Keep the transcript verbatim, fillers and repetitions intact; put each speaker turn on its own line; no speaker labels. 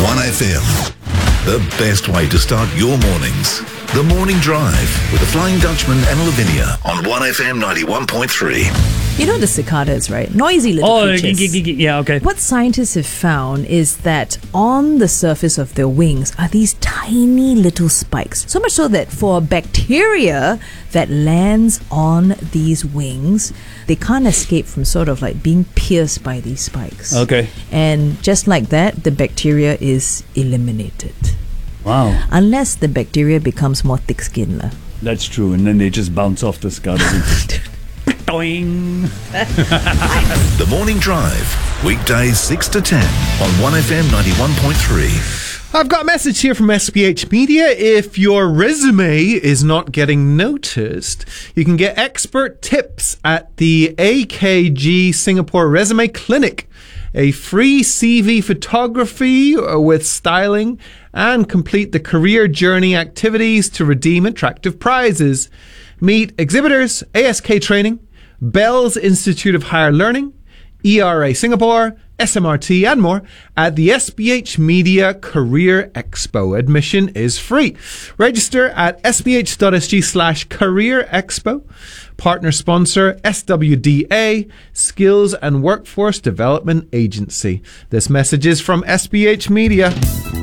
one F M. The best way to start your mornings. The Morning Drive with the Flying Dutchman and Lavinia on one F M ninety-one point three.
You know the cicadas, right? Noisy little
Oh,
creatures.
g- g- g- yeah, okay.
What scientists have found is that on the surface of their wings are these tiny little spikes. So much so that for bacteria that lands on these wings, they can't escape from sort of like being pierced by these spikes.
Okay.
And just like that, the bacteria is eliminated.
Wow.
Unless the bacteria becomes more thick-skinned. lah.
That's true. And then they just bounce off the skull. Doing.
The Morning Drive, weekdays six to ten on one F M ninety-one point three.
I've got a message here from S B H Media. If your resume is not getting noticed, you can get expert tips at the A K G Singapore Resume Clinic. A free C V photography with styling and complete the career journey activities to redeem attractive prizes. Meet exhibitors, A S K Training, Bell's Institute of Higher Learning, E R A Singapore, S M R T and more at the S B H Media Career Expo. Admission is free. Register at sbh.sg slash career expo. Partner sponsor S W D A, Skills and Workforce Development Agency. This message is from S B H Media.